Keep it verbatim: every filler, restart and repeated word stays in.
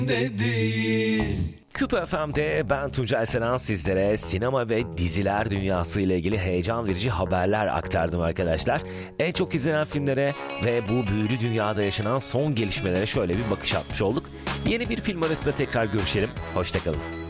de değil. Küp F M'de ben Tuncay Senen sizlere sinema ve diziler dünyası ile ilgili heyecan verici haberler aktardım arkadaşlar. En çok izlenen filmlere ve bu büyülü dünyada yaşanan son gelişmelere şöyle bir bakış atmış olduk. Yeni bir film arasında tekrar görüşelim. Hoşçakalın.